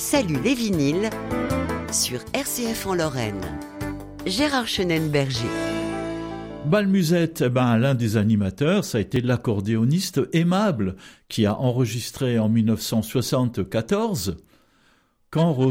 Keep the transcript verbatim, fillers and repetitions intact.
Salut les vinyles sur R C F en Lorraine. Gérard Chenenberger. Balmusette, eh ben, l'un des animateurs, ça a été l'accordéoniste Aimable, qui a enregistré en dix-neuf cent soixante-quatorze « Quand